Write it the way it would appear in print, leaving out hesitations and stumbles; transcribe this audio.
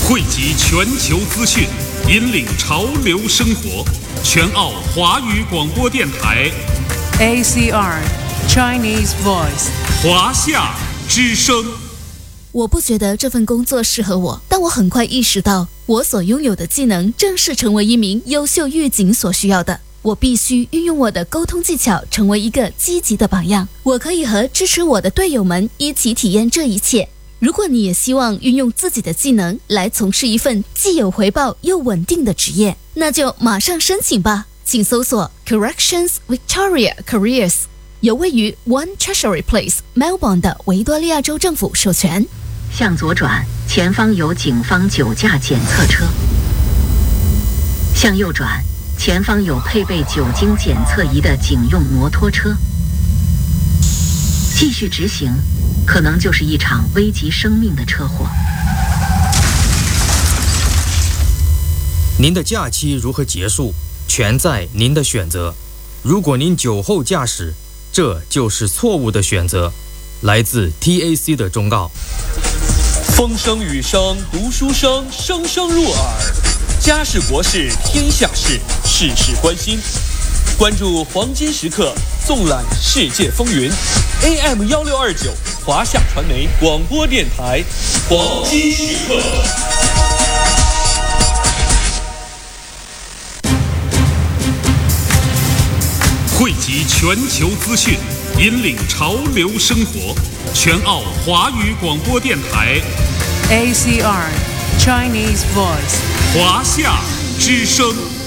汇集全球资讯，引领潮流生活。全澳华语广播电台 ACR Chinese Voice 华夏之声。 我不觉得这份工作适合我，但我很快意识到，我所拥有的技能正是成为一名优秀狱警所需要的。我必须运用我的沟通技巧，成为一个积极的榜样。我可以和支持我的队友们一起体验这一切。如果你也希望运用自己的技能来从事一份既有回报又稳定的职业，那就马上申请吧。请搜索 Corrections Victoria Careers， 由位于 One Treasury Place Melbourne 的维多利亚州政府授权。 向左转，前方有警方酒驾检测车。向右转，前方有配备酒精检测仪的警用摩托车。继续直行，可能就是一场危及生命的车祸。 您的假期如何结束，全在您的选择。如果您酒后驾驶，这就是错误的选择。来自 TAC 的忠告。 风声雨声读书声，声声入耳。家事国事天下事，事事关心。关注黄金时刻，纵览世界风云。AM1629华夏传媒广播电台，黄金时刻。 汇集全球资讯，引领潮流生活。全澳华语广播电台 ACR Chinese Voice 华夏之声。